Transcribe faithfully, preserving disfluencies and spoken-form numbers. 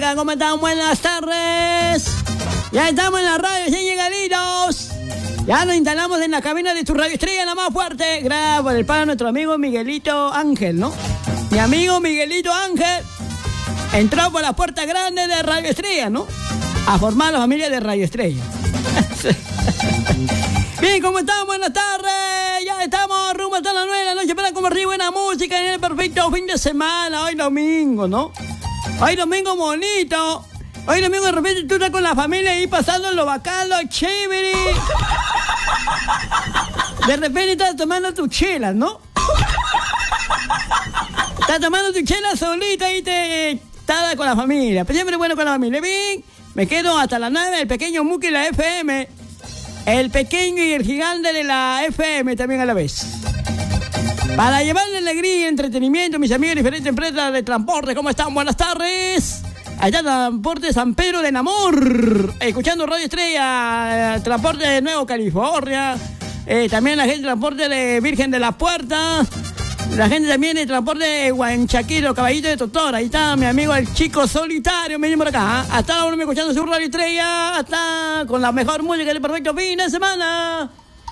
Hola, ¿cómo están? Buenas tardes. Ya estamos en la radio, sin llegaditos. Ya nos instalamos en la cabina de tu radio estrella, la más fuerte. Gracias por el pan a nuestro amigo Miguelito Ángel, ¿no? Mi amigo Miguelito Ángel entró por la puerta grande de Radio Estrella, ¿no? A formar la familia de Radio Estrella. Bien, ¿cómo están? Buenas tardes. Ya estamos rumbo hasta las nueve de la noche para compartir buena música en el perfecto fin de semana. Hoy domingo, ¿no? Hoy domingo bonito. Hoy domingo de repente tú estás con la familia ahí pasando lo bacano, chévere. De repente estás tomando tu chela, ¿no? Estás tomando tu chela solita y te estás con la familia. Pero siempre bueno con la familia. Bien, me quedo hasta las nueve, el pequeño Muki y la F M. El pequeño y el gigante de la F M también a la vez. Para llevarle alegría y entretenimiento, mis amigos de diferentes empresas de transporte. ¿Cómo están? Buenas tardes. Allá Transporte San Pedro de Namor. Escuchando Radio Estrella. Transporte de Nuevo California. Eh, también la gente de Transporte de Virgen de la Puerta. La gente también de Transporte de Huanchaquiro, Caballito de Totor. Ahí está mi amigo el chico solitario. Miren por acá. ¿eh? Hasta ahora me escuchando su Radio Estrella. Hasta con la mejor música del perfecto fin de semana.